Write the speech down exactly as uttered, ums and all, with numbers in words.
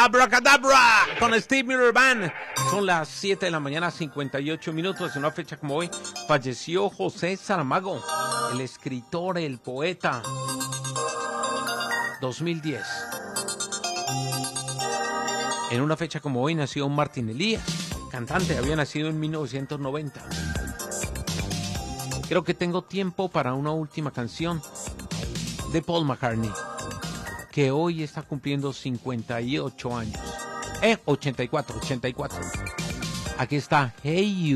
Abracadabra con Steve Miller Band. Son las siete de la mañana, cincuenta y ocho minutos. En una fecha como hoy falleció José Saramago, el escritor, el poeta. dos mil diez. En una fecha como hoy nació Martín Elías, cantante, había nacido en mil novecientos noventa. Creo que tengo tiempo para una última canción de Paul McCartney, que hoy está cumpliendo cincuenta y ocho años. Eh, ochenta y cuatro, ochenta y cuatro. Aquí está Hey You.